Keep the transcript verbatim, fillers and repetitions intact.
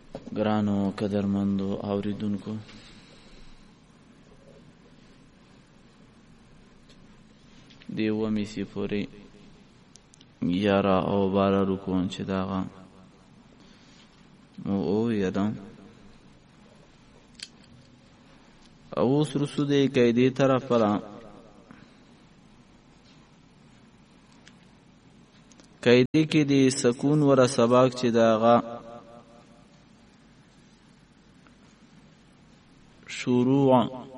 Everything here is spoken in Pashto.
ګرانو قدرمندو اوریدونکو، دی اومې سي پورې یاره او باره رکون چې داغه مو وویلم. او اوس رسو دی قیدې طرف را قیدې کې دی سکون وره سباق چې داغه شروع